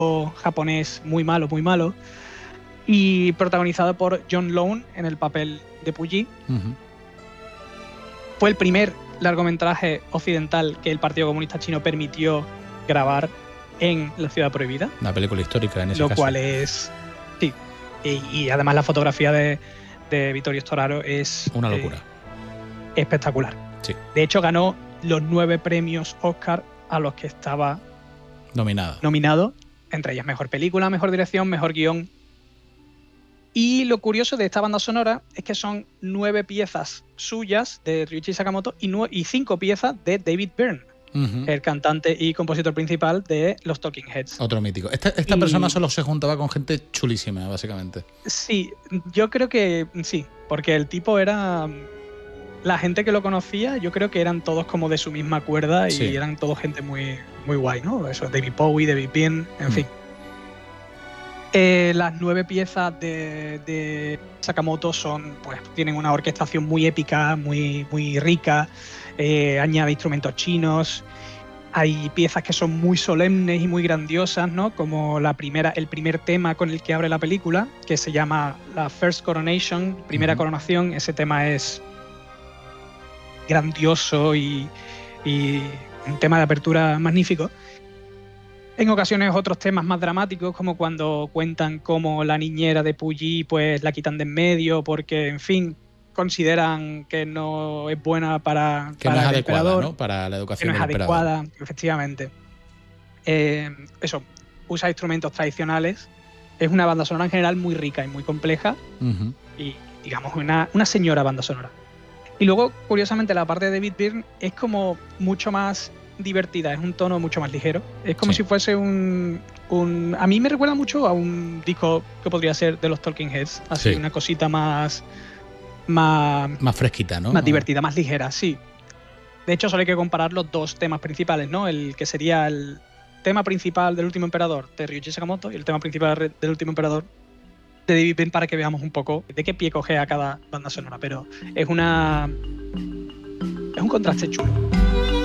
japonés muy malo, y protagonizado por John Lone en el papel de Puyi. Fue el primer largometraje occidental que el Partido Comunista Chino permitió grabar en la Ciudad Prohibida. Una película histórica en ese caso. Lo cual es... Sí. Y además la fotografía de Vittorio Storaro es... una locura. Espectacular. Sí. De hecho, ganó los 9 premios Oscar a los que estaba nominado. Entre ellas mejor película, mejor dirección, mejor guión. Y lo curioso de esta banda sonora es que son 9 piezas suyas de Ryuichi Sakamoto y 5 piezas de David Byrne, el cantante y compositor principal de los Talking Heads. Otro mítico. Esta persona solo se juntaba con gente chulísima, básicamente. Sí, yo creo que sí, porque el tipo era... La gente que lo conocía, yo creo que eran todos como de su misma cuerda y eran todos gente muy, muy guay, ¿no? Eso, David Bowie, David Byrne, en fin. Las 9 piezas de Sakamoto tienen una orquestación muy épica, muy, muy rica, añade instrumentos chinos, hay piezas que son muy solemnes y muy grandiosas, ¿no? Como el primer tema con el que abre la película, que se llama la First Coronation, primera coronación. Ese tema es grandioso y un tema de apertura magnífico. En ocasiones otros temas más dramáticos, como cuando cuentan cómo la niñera de Puyi pues la quitan de en medio porque, en fin, consideran que no es buena para no es el adecuada, emperador, ¿no? Para la educación que no es del emperador. adecuada, efectivamente. Eso, usa instrumentos tradicionales. Es una banda sonora en general muy rica y muy compleja y, digamos, una señora banda sonora. Y luego, curiosamente, la parte de David Byrne es como mucho más divertida, es un tono mucho más ligero. Es como si fuese a mí me recuerda mucho a un disco que podría ser de los Talking Heads, así una cosita más fresquita, ¿no? Más divertida, más ligera, sí. De hecho, solo hay que comparar los 2 temas principales, ¿no? El que sería el tema principal del Último Emperador de Ryuichi Sakamoto y el tema principal del Último Emperador de David Byrne, para que veamos un poco de qué pie cogea cada banda sonora. Pero es un contraste chulo.